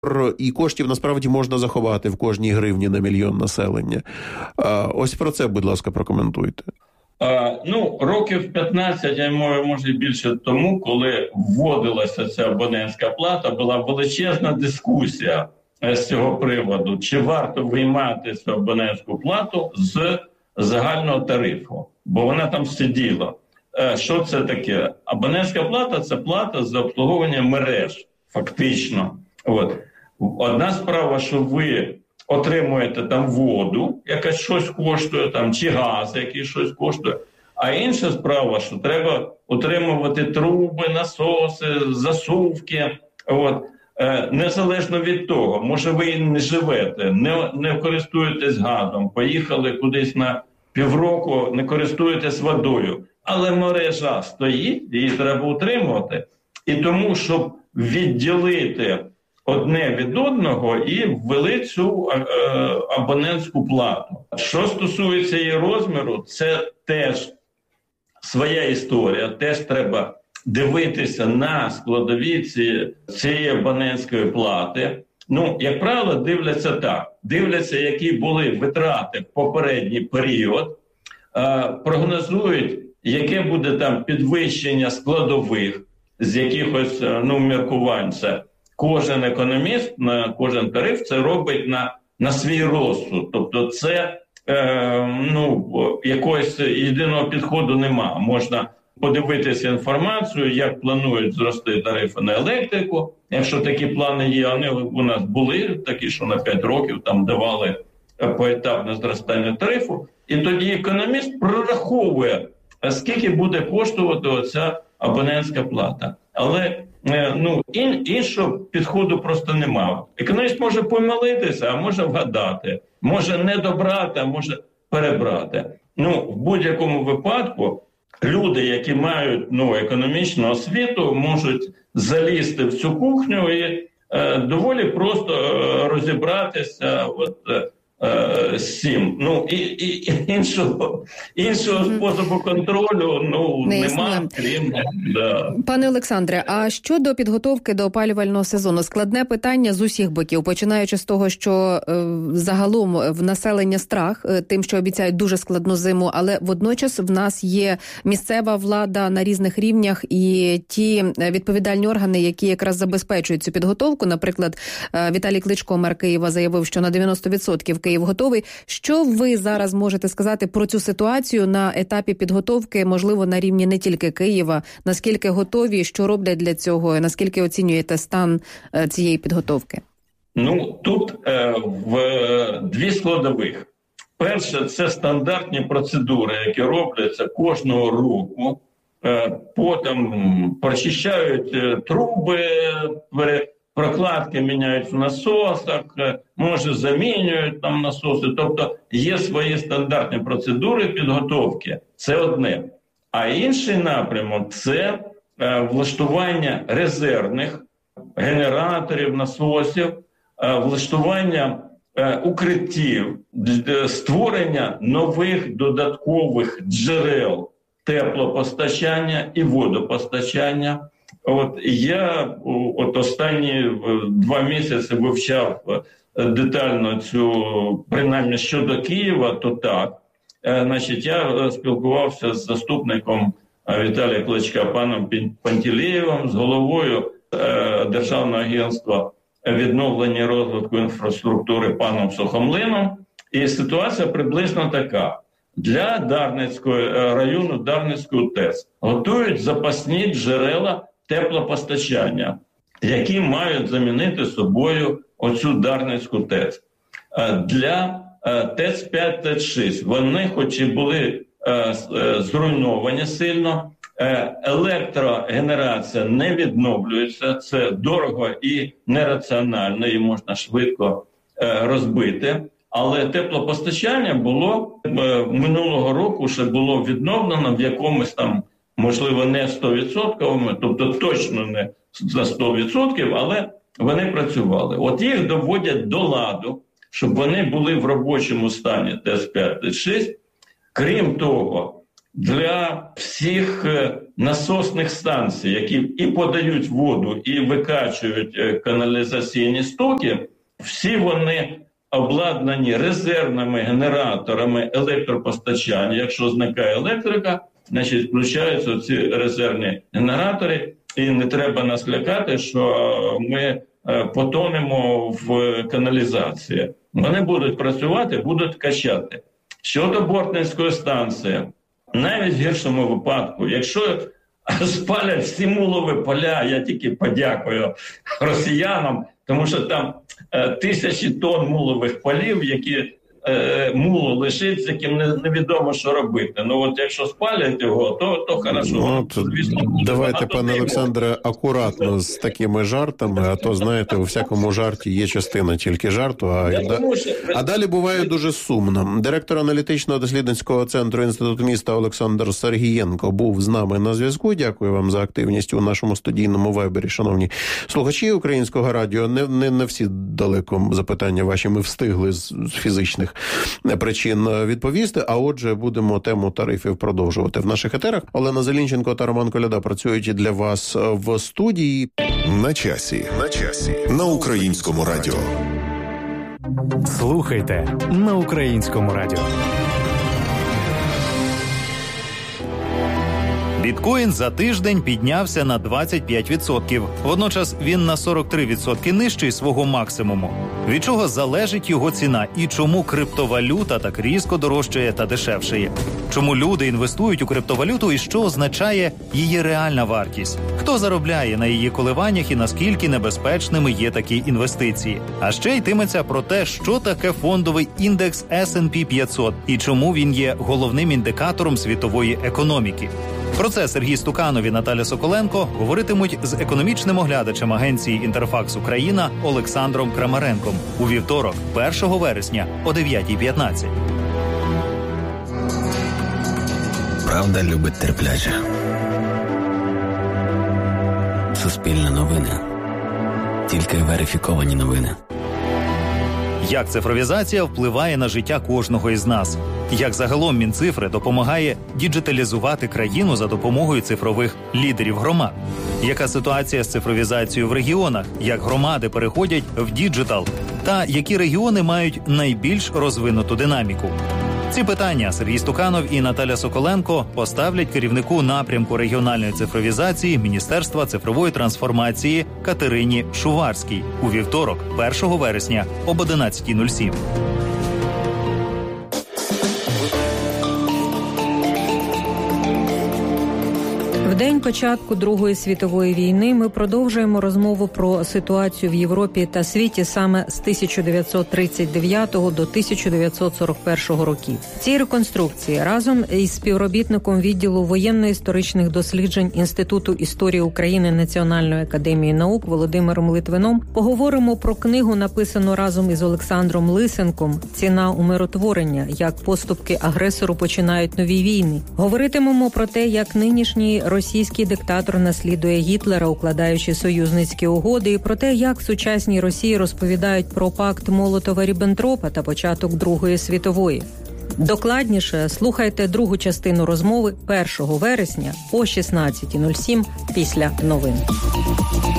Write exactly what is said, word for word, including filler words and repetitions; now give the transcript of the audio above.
і коштів насправді можна заховати в кожній гривні на мільйон населення. Ось про це, будь ласка, прокоментуйте. А, ну, років п'ятнадцять, я маю, може, більше тому, коли вводилася ця абонентська плата, була величезна дискусія з цього приводу, чи варто виймати цю абонентську плату з загального тарифу, бо вона там сиділа. Що це таке? Абонентська плата – це плата за обслуговування мереж, фактично. От. Одна справа, що ви отримуєте там воду, яка щось коштує, там, чи газ, який щось коштує, а інша справа, що треба утримувати труби, насоси, засувки. От. Незалежно від того, може ви не живете, не, не користуєтесь газом, поїхали кудись на півроку, не користуєтесь водою, але мережа стоїть, її треба утримувати. І тому, щоб відділити одне від одного і ввели цю е, абонентську плату. Що стосується її розміру, це теж своя історія, теж треба дивитися на складові ці, цієї абонентської плати. Ну, як правило, дивляться так. Дивляться, які були витрати в попередній період, е, прогнозують, яке буде там підвищення складових з якихось, ну, міркувань. Це кожен економіст на кожен тариф це робить на, на свій розсуд. Тобто це, е, ну, якогось єдиного підходу нема. Можна подивитися інформацію, як планують зрости тарифи на електрику. Якщо такі плани є, вони у нас були такі, що на п'ять років там давали поетапне зростання тарифу. І тоді економіст прораховує, скільки буде коштувати оця абонентська плата. Але ну, ін, іншого підходу просто немає. Економіст може помилитися, а може вгадати. Може не добрати, а може перебрати. Ну, в будь-якому випадку люди, які мають, ну, економічну освіту, можуть залізти в цю кухню і е, доволі просто е, розібратися от, е, з цим. Ну, і, і, і іншого, іншого mm-hmm. способу контролю, ну, не немає. Крім, да. Пане Олександре, а щодо підготовки до опалювального сезону? Складне питання з усіх боків, починаючи з того, що е, загалом в населення страх е, тим, що обіцяють дуже складну зиму, але водночас в нас є місцева влада на різних рівнях і ті відповідальні органи, які якраз забезпечують цю підготовку. Наприклад, е, Віталій Кличко, мер Києва, заявив, що на дев'яносто відсотків Київ готовий. Що ви зараз можете сказати про цю ситуацію на етапі підготовки, можливо, на рівні не тільки Києва? Наскільки готові, що роблять для цього, наскільки оцінюєте стан е, цієї підготовки? Ну, тут е, в е, дві складових. Перше, це стандартні процедури, які робляться кожного року. Е, потім прочищають е, труби, пере, прокладки міняють в насосах, е, може замінюють там насоси. Тобто є свої стандартні процедури підготовки. Це одне. А інший напрямок – це е, влаштування резервних генераторів, насосів, е, влаштування е, укриттів, створення нових додаткових джерел теплопостачання і водопостачання. От я от останні два місяці вивчав детально цю, принаймні щодо Києва, то так. Значить, я спілкувався з заступником Віталія Кличка, паном Пантелеєвим, з головою Державного агентства відновлення і розвитку інфраструктури паном Сухомлином. І ситуація приблизно така. Для Дарницького району, Дарницької ТЕЦ готують запасні джерела теплопостачання, які мають замінити собою оцю Дарницьку ТЕЦ. Для ТЕЦ п'ять, ТЕЦ шість вони хоч і були зруйновані сильно, електрогенерація не відновлюється, це дорого і нераціонально, її можна швидко розбити. Але теплопостачання було минулого року ще було відновлено в якомусь там, можливо, не сто відсотків, тобто точно не за сто відсотків, але вони працювали. От їх доводять до ладу, щоб вони були в робочому стані ТЕЦ п'ять, ТЕЦ шість. Крім того, для всіх насосних станцій, які і подають воду, і викачують каналізаційні стоки, всі вони обладнані резервними генераторами електропостачання. Якщо зникає електрика, значить включаються ці резервні генератори, і не треба нас лякати, що ми потонемо в каналізації. Вони будуть працювати, будуть качати. Щодо Бортницької станції, навіть в гіршому випадку, якщо спалять всі мулові поля, я тільки подякую росіянам, тому що там е, тисячі тонн мулових полів, які е, муло лишить, з яким не, невідомо, що робити. Ну от якщо спалять його, то, то хорошо. Ну, от, звісно, давайте, пане Олександре, акуратно з такими жартами, а то, знаєте, у всякому жарті є частина тільки жарту, а, да... а далі буває дуже сумно. Директор аналітичного дослідницького центру Інституту міста Олександр Сергієнко був з нами на зв'язку. Дякую вам за активність у нашому студійному вайбері, шановні слухачі Українського радіо. Не, не, не всі далеко запитання ваші ми встигли з, з фізичних причин відповісти, а отже, будемо тему тарифів продовжувати в наших етерах. Олена Зелінченко та Роман Коляда працюють для вас в студії. На часі. На часі. На Українському радіо. Слухайте на Українському радіо. Біткоін за тиждень піднявся на двадцять п'ять відсотків. Водночас він на сорок три відсотки нижчий свого максимуму. Від чого залежить його ціна і чому криптовалюта так різко дорожчає та дешевшає? Чому люди інвестують у криптовалюту і що означає її реальна вартість? Хто заробляє на її коливаннях і наскільки небезпечними є такі інвестиції? А ще йтиметься про те, що таке фондовий індекс ес енд пі п'ятсот і чому він є головним індикатором світової економіки. Про це Сергій Стуканов і Наталя Соколенко говоритимуть з економічним оглядачем агенції «Інтерфакс Україна» Олександром Крамаренком у вівторок, першого вересня о дев'ятій п'ятнадцять. Правда любить терпляче. Суспільне новини. Тільки верифіковані новини. Як цифровізація впливає на життя кожного із нас? Як загалом Мінцифри допомагає діджиталізувати країну за допомогою цифрових лідерів громад? Яка ситуація з цифровізацією в регіонах? Як громади переходять в діджитал? Та які регіони мають найбільш розвинуту динаміку? Ці питання Сергій Стуканов і Наталя Соколенко поставлять керівнику напрямку регіональної цифровізації Міністерства цифрової трансформації Катерині Шуварській у вівторок, першого вересня об одинадцятій нуль сім. В день початку Другої світової війни ми продовжуємо розмову про ситуацію в Європі та світі саме з тисяча дев'ятсот тридцять дев'ятого до тисяча дев'ятсот сорок першого років. В цій реконструкції разом із співробітником відділу воєнно-історичних досліджень Інституту історії України Національної академії наук Володимиром Литвином поговоримо про книгу, написану разом із Олександром Лисенком «Ціна умиротворення. Як поступки агресору починають нові війни». Говоритимемо про те, як нинішній російський диктатор наслідує Гітлера, укладаючи союзницькі угоди, і про те, як сучасній Росії розповідають про пакт Молотова-Ріббентропа та початок Другої світової. Докладніше слухайте другу частину розмови першого вересня о шістнадцятій нуль сім після новин.